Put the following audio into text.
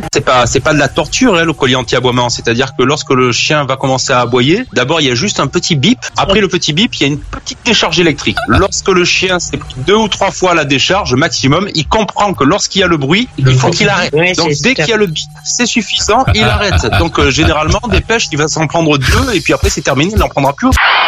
C'est pas de la torture, le collier anti-aboiement. C'est-à-dire que lorsque le chien va commencer à aboyer, d'abord il y a juste un petit bip. Après le petit bip, il y a une petite décharge électrique. Lorsque le chien s'est pris 2 ou 3 fois la décharge maximum, il comprend que lorsqu'il y a le bruit, il faut qu'il arrête. Donc dès qu'il y a le bip, c'est suffisant, il arrête. Donc généralement des pêches, il va s'en prendre 2 et puis après c'est terminé, il n'en prendra plus.